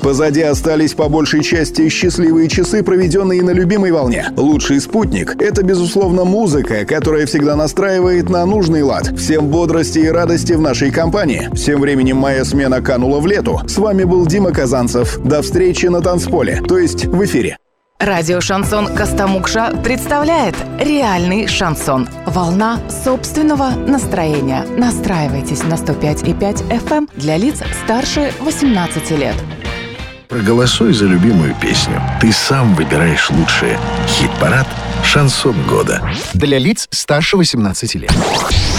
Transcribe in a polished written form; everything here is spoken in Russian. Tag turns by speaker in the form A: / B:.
A: Позади остались по большей части счастливые часы, проведенные на любимой волне. Лучший спутник — это, безусловно, музыка, которая всегда настраивает на нужный лад. Всем бодрости и радости в нашей компании. Тем временем моя смена канула в лету. С вами был Дима Казанцев. До встречи на танцполе, то есть в эфире.
B: Радио «Шансон Костомукша» представляет реальный шансон. Волна собственного настроения. Настраивайтесь на 105,5 FM для лиц старше 18 лет.
C: Проголосуй за любимую песню. Ты сам выбираешь лучшее. Хит-парад «Шансон года».
D: Для лиц старше 18 лет.